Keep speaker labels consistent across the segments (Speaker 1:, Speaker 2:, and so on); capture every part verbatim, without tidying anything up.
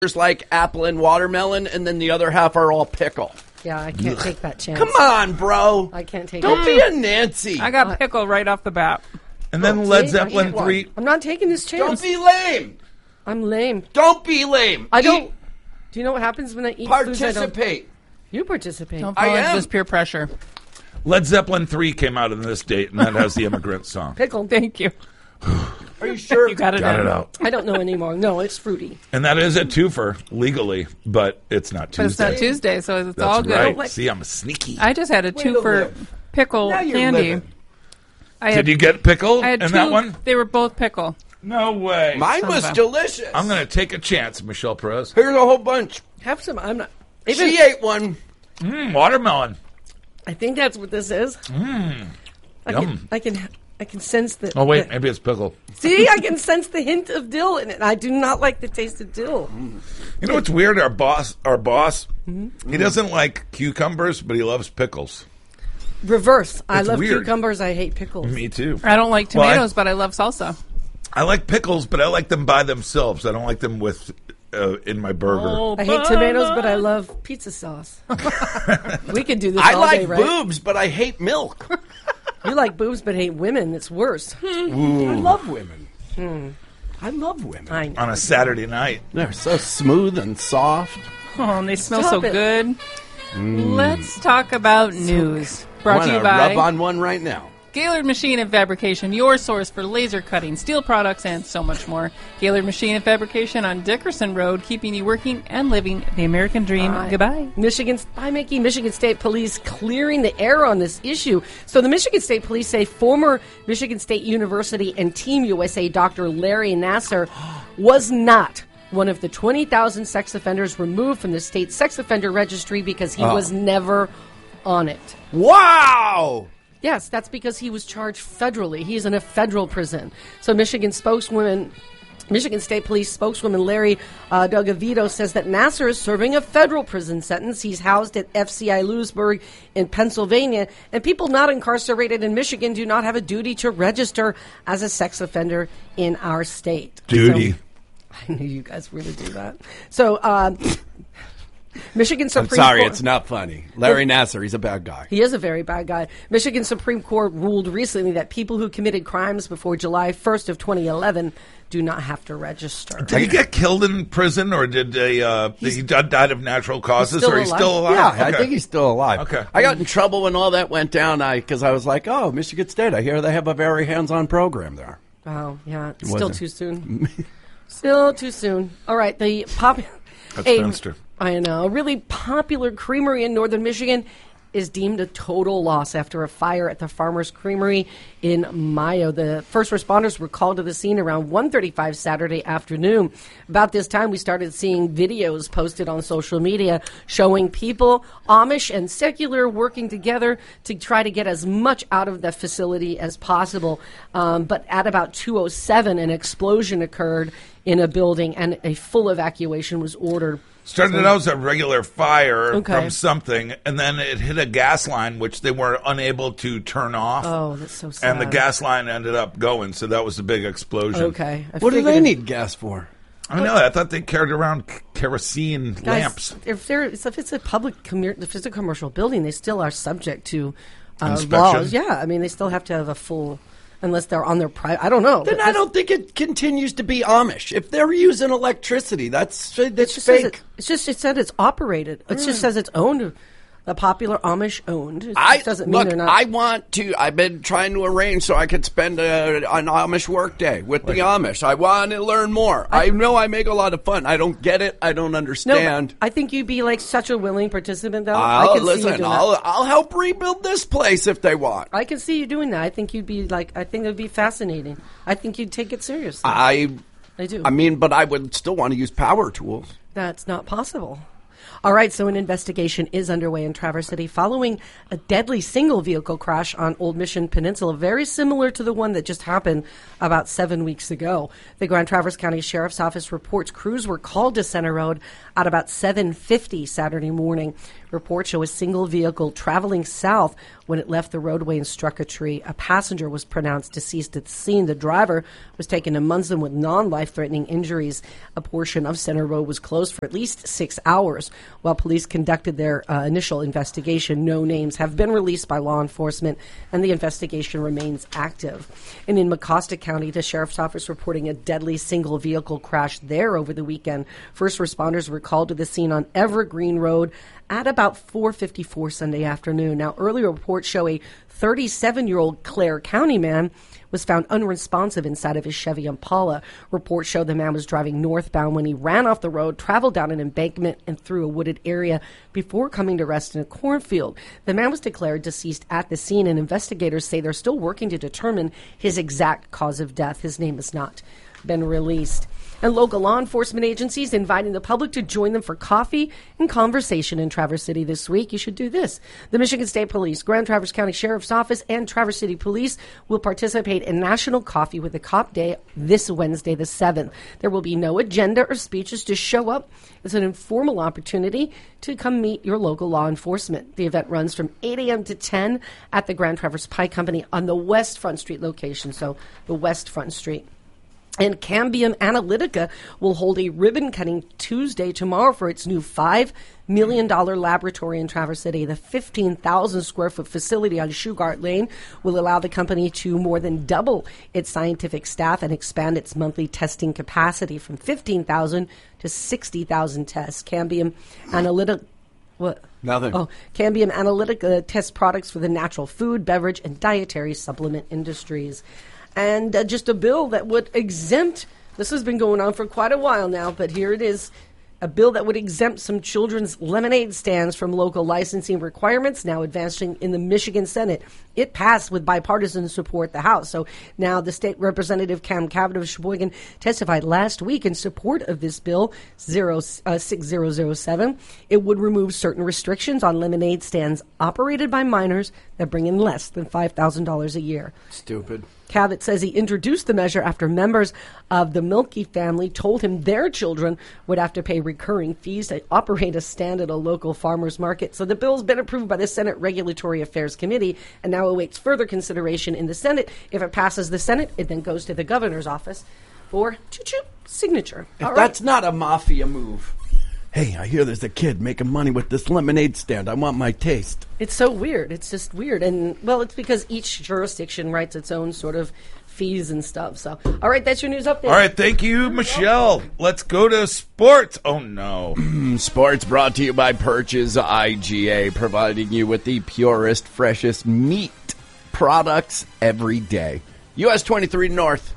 Speaker 1: There's like apple and watermelon, and then the other half are all pickle.
Speaker 2: Yeah, I can't Ugh. take that chance.
Speaker 1: Come on, bro.
Speaker 2: I can't take
Speaker 1: Don't
Speaker 2: it.
Speaker 1: be a Nancy.
Speaker 3: I got pickle right off the bat.
Speaker 4: And then
Speaker 2: Oh,
Speaker 4: Led
Speaker 2: see?
Speaker 4: Zeppelin three.
Speaker 2: I'm not taking this chance.
Speaker 1: Don't be lame.
Speaker 2: I'm lame.
Speaker 1: Don't be lame.
Speaker 2: I
Speaker 1: Eat.
Speaker 2: don't. Do you know what happens when I eat foods I don't?
Speaker 1: Participate.
Speaker 2: You participate.
Speaker 3: Don't
Speaker 1: I
Speaker 3: fall into
Speaker 1: am.
Speaker 3: this peer pressure.
Speaker 4: Led Zeppelin three came out on this date, and that has the Immigrant Song.
Speaker 2: Pickle.
Speaker 3: Thank you.
Speaker 1: Are you sure?
Speaker 3: You got it,
Speaker 4: Got
Speaker 3: in.
Speaker 4: it out.
Speaker 2: I don't know anymore. No, it's fruity.
Speaker 4: And that is a twofer legally, but it's not
Speaker 3: But it's
Speaker 4: Tuesday.
Speaker 3: not Tuesday, so it's
Speaker 4: That's
Speaker 3: all good.
Speaker 4: right.
Speaker 2: Like-
Speaker 4: See, I'm sneaky.
Speaker 3: I just had a
Speaker 1: Way
Speaker 3: two
Speaker 1: to
Speaker 3: for
Speaker 1: live.
Speaker 3: pickle
Speaker 1: Now you're
Speaker 3: candy.
Speaker 1: living.
Speaker 3: I had,
Speaker 4: Did you get pickle
Speaker 3: I had
Speaker 4: in
Speaker 3: two,
Speaker 4: that one?
Speaker 3: They were both pickle.
Speaker 4: No way.
Speaker 1: Mine
Speaker 3: Son
Speaker 1: was
Speaker 3: of a-
Speaker 1: delicious.
Speaker 4: I'm going to take a chance, Michelle Perez.
Speaker 1: Here's a whole bunch.
Speaker 2: Have some. I'm not. Even,
Speaker 1: She ate one.
Speaker 4: Mm, watermelon.
Speaker 2: I think that's what this is.
Speaker 4: Mm,
Speaker 2: I
Speaker 4: yum.
Speaker 2: can. I can. I can sense the.
Speaker 4: Oh, wait,
Speaker 2: the-
Speaker 4: maybe it's pickle.
Speaker 2: See, I can sense the hint of dill in it. I do not like the taste of dill.
Speaker 4: You know what's weird? Our boss, our boss,
Speaker 2: Mm-hmm.
Speaker 4: he doesn't like cucumbers, but he loves pickles.
Speaker 2: Reverse. I
Speaker 4: It's
Speaker 2: love
Speaker 4: weird.
Speaker 2: cucumbers. I hate pickles.
Speaker 4: Me too.
Speaker 3: I don't like
Speaker 4: Well, I-
Speaker 3: tomatoes, but I love salsa.
Speaker 4: I like pickles, but I like them by themselves. I don't like them with uh, in my burger.
Speaker 3: Oh,
Speaker 2: I hate tomatoes, but I love pizza sauce. We could do this
Speaker 1: I
Speaker 2: all
Speaker 1: like
Speaker 2: day, right?
Speaker 1: boobs, but I hate milk.
Speaker 2: You like boobs, but hate women. It's worse.
Speaker 1: I love women. I love women.
Speaker 2: I know.
Speaker 4: On a Saturday night.
Speaker 1: They're so smooth and soft.
Speaker 3: Oh, and they smell
Speaker 2: Stop
Speaker 3: so
Speaker 2: it.
Speaker 3: good. Let's talk about news. Brought
Speaker 1: I
Speaker 3: to you
Speaker 1: wanna
Speaker 3: by
Speaker 1: rub on one right now.
Speaker 3: Gaylord Machine and Fabrication, your source for laser cutting, steel products, and so much more. Gaylord Machine and Fabrication on Dickerson Road, keeping you working and living the American dream.
Speaker 2: Bye.
Speaker 3: Goodbye.
Speaker 2: Michigan, by making Michigan State Police clearing the air on this issue. So the Michigan State Police say former Michigan State University and Team U S A Doctor Larry Nassar was not one of the twenty thousand sex offenders removed from the state sex offender registry because he
Speaker 1: Oh.
Speaker 2: was never on it.
Speaker 1: Wow!
Speaker 2: Yes, that's because he was charged federally. He's in a federal prison. So Michigan spokeswoman, Michigan State Police spokeswoman Larry uh, Dogavito says that Nassar is serving a federal prison sentence. He's housed at F C I Lewisburg in Pennsylvania, and people not incarcerated in Michigan do not have a duty to register as a sex offender in our state.
Speaker 4: Duty.
Speaker 2: So, I knew you guys were going to do that. So, uh, Michigan
Speaker 1: I'm
Speaker 2: Supreme
Speaker 1: sorry,
Speaker 2: Court.
Speaker 1: it's not funny. Larry Nassar, he's a bad guy.
Speaker 2: He is a very bad guy. Michigan Supreme Court ruled recently that people who committed crimes before July first of twenty eleven do not have to register.
Speaker 4: Did he get killed in prison, or did they, uh, he died died of natural causes,
Speaker 2: still
Speaker 4: or he's
Speaker 2: alive.
Speaker 4: still alive?
Speaker 1: Yeah, I
Speaker 4: Okay.
Speaker 1: think he's still alive.
Speaker 4: Okay.
Speaker 1: I got in trouble when all that went down I because I was like, oh, Michigan State, I hear they have a very hands-on program there.
Speaker 2: Oh, yeah. It's
Speaker 1: Was
Speaker 2: still
Speaker 1: it?
Speaker 2: too soon. Still too soon. All right. The pop.
Speaker 4: That's
Speaker 2: a-
Speaker 4: Fenster.
Speaker 2: I know. A really popular creamery in northern Michigan is deemed a total loss after a fire at the Farmers Creamery in Mayo. The first responders were called to the scene around one thirty-five Saturday afternoon. About this time, we started seeing videos posted on social media showing people, Amish and secular, working together to try to get as much out of the facility as possible. Um, but at about two oh seven, an explosion occurred in a building and a full evacuation was ordered.
Speaker 4: Started out as a regular fire
Speaker 2: Okay.
Speaker 4: from something, and then it hit a gas line, which they were unable to turn off.
Speaker 2: Oh, that's so sad.
Speaker 4: And the gas line ended up going, so that was a big explosion.
Speaker 2: Okay. I
Speaker 1: What do
Speaker 2: figured
Speaker 1: they
Speaker 2: it-
Speaker 1: need gas for?
Speaker 4: I know. I thought they carried around k- kerosene
Speaker 2: Guys,
Speaker 4: lamps.
Speaker 2: If, they're, if it's a public, commer- if it's a commercial building, they still are subject to uh,
Speaker 4: Inspection?
Speaker 2: laws. Yeah, I mean, they still have to have a full, unless they're on their private. I don't know.
Speaker 1: Then
Speaker 2: But
Speaker 1: I
Speaker 2: this-
Speaker 1: don't think it continues to be Amish. If they're using electricity, that's
Speaker 2: It
Speaker 1: that's
Speaker 2: just says
Speaker 1: fake.
Speaker 2: it, it's just it said it's operated. It just says it's owned, a popular Amish owned. It
Speaker 1: I
Speaker 2: just doesn't mean
Speaker 1: look.
Speaker 2: they're not.
Speaker 1: I want to. I've been trying to arrange so I could spend a, an Amish work day with the Amish. I want to learn more. I, know I make a lot of fun. I don't get it. I don't
Speaker 2: no,
Speaker 1: understand.
Speaker 2: but I think you'd be like such a willing participant, though.
Speaker 1: I'll,
Speaker 2: I can see you
Speaker 1: listen,
Speaker 2: doing
Speaker 1: I'll,
Speaker 2: that.
Speaker 1: I'll help rebuild this place if they want.
Speaker 2: I can see you doing that. I think you'd be like. I think it would be fascinating. I think you'd take it seriously.
Speaker 1: I,
Speaker 2: I do.
Speaker 1: I mean, but I would still want to use power tools.
Speaker 2: That's not possible. All right, so an investigation is underway in Traverse City following a deadly single vehicle crash on Old Mission Peninsula, very similar to the one that just happened about seven weeks ago. The Grand Traverse County Sheriff's Office reports crews were called to Center Road at about seven fifty Saturday morning. Reports show a single vehicle traveling south when it left the roadway and struck a tree. A passenger was pronounced deceased at the scene. The driver was taken to Munson with non-life-threatening injuries. A portion of Center Road was closed for at least six hours. While police conducted their uh, initial investigation, no names have been released by law enforcement, and the investigation remains active. And in Mecosta County, the sheriff's office reporting a deadly single-vehicle crash there over the weekend. First responders were called to the scene on Evergreen Road at about four fifty-four Sunday afternoon. Now, earlier reports show a thirty-seven-year-old Clare County man was found unresponsive inside of his Chevy Impala. Reports show the man was driving northbound when he ran off the road, traveled down an embankment, and through a wooded area before coming to rest in a cornfield. The man was declared deceased at the scene, and investigators say they're still working to determine his exact cause of death. His name has not been released. And local law enforcement agencies inviting the public to join them for coffee and conversation in Traverse City this week. You should do this. The Michigan State Police, Grand Traverse County Sheriff's Office, and Traverse City Police will participate in National Coffee with a Cop Day this Wednesday, the seventh. There will be no agenda or speeches. Just show up. It's an informal opportunity to come meet your local law enforcement. The event runs from eight a.m. to ten at the Grand Traverse Pie Company on the West Front Street location, so the West Front Street. And Cambium Analytica will hold a ribbon-cutting Tuesday tomorrow for its new five million dollars laboratory in Traverse City. The fifteen thousand square foot facility on Shugart Lane will allow the company to more than double its scientific staff and expand its monthly testing capacity from fifteen thousand to sixty thousand tests. Cambium Analytica... What?
Speaker 1: Nothing.
Speaker 2: Oh, Cambium Analytica tests products for the natural food, beverage, and dietary supplement industries. And uh, just a bill that would exempt, this has been going on for quite a while now, but here it is, a bill that would exempt some children's lemonade stands from local licensing requirements, now advancing in the Michigan Senate. It passed with bipartisan support in the House. So now the state representative Cam Cavanaugh of Sheboygan testified last week in support of this bill, six thousand seven. It would remove certain restrictions on lemonade stands operated by minors that bring in less than five thousand dollars a year.
Speaker 1: Stupid.
Speaker 2: Cavett says he introduced the measure after members of the Milkey family told him their children would have to pay recurring fees to operate a stand at a local farmer's market. So the bill's been approved by the Senate Regulatory Affairs Committee and now awaits further consideration in the Senate. If it passes the Senate, it then goes to the governor's office for choo-choo signature.
Speaker 1: If
Speaker 2: All
Speaker 1: that's
Speaker 2: right.
Speaker 1: not a mafia move. Hey, I hear there's a kid making money with this lemonade stand. I want my taste.
Speaker 2: It's so weird. It's just weird. And, well, it's because each jurisdiction writes its own sort of fees and stuff. So, all right, that's your news update.
Speaker 4: All right, thank you, Michelle. Let's go to sports. Oh, no.
Speaker 1: Sports brought to you by Purchase I G A, providing you with the purest, freshest meat products every day. U S twenty-three North,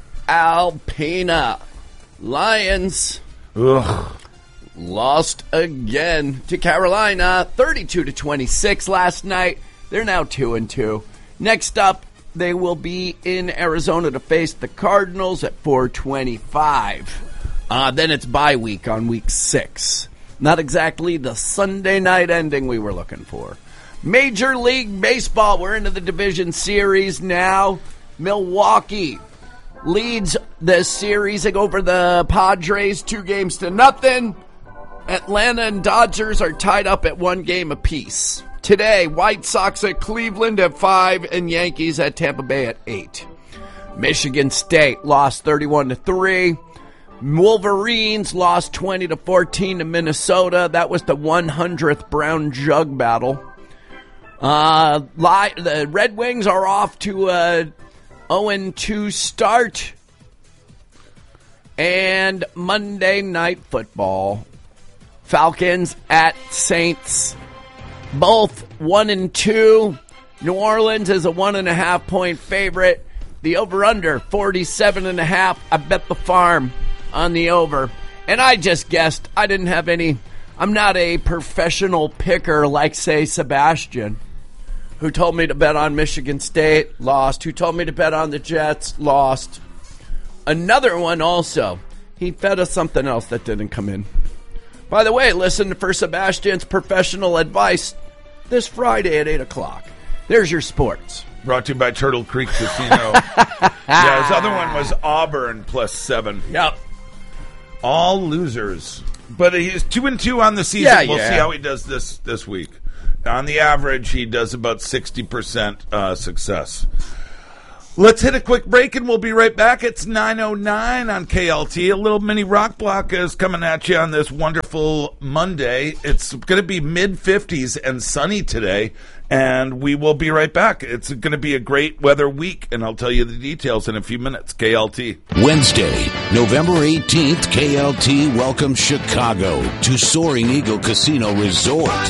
Speaker 1: Alpena Lions.
Speaker 4: Ugh.
Speaker 1: Lost again to Carolina, thirty-two to twenty-six last night. They're now two and two. Next up, they will be in Arizona to face the Cardinals at four twenty-five. Uh, then it's bye week on week six. Not exactly the Sunday night ending we were looking for. Major League Baseball, we're into the division series now. Milwaukee leads the series over the Padres two games to nothing. Atlanta and Dodgers are tied up at one game apiece. Today, White Sox at Cleveland at five and Yankees at Tampa Bay at eight. Michigan State lost thirty-one to three. Wolverines lost twenty to fourteen to Minnesota. That was the one hundredth Brown Jug battle. Uh, li- the Red Wings are off to a oh and two start. And Monday Night Football. Falcons at Saints, both one and two. New Orleans is a one and a half point favorite. The over-under, forty-seven and a half. I bet the farm on the over. And I just guessed. I didn't have any. I'm not a professional picker like, say, Sebastian, who told me to bet on Michigan State, lost. Who told me to bet on the Jets, lost. Another one also. He fed us something else that didn't come in. By the way, listen for Sebastian's professional advice this Friday at eight o'clock. There's your sports.
Speaker 4: Brought to you by Turtle Creek Casino. Yeah, his other one was Auburn plus seven.
Speaker 1: Yep.
Speaker 4: All losers But he's two and two on the season.
Speaker 1: Yeah,
Speaker 4: we'll
Speaker 1: yeah.
Speaker 4: see how he does this this week. On the average, he does about sixty percent uh, success. Let's hit a quick break, and we'll be right back. It's nine oh nine on K L T. A little mini rock block is coming at you on this wonderful Monday. It's going to be mid-fifties and sunny today, and we will be right back. It's going to be a great weather week, and I'll tell you the details in a few minutes. K L T.
Speaker 5: Wednesday, November eighteenth, K L T welcomes Chicago to Soaring Eagle Casino Resort.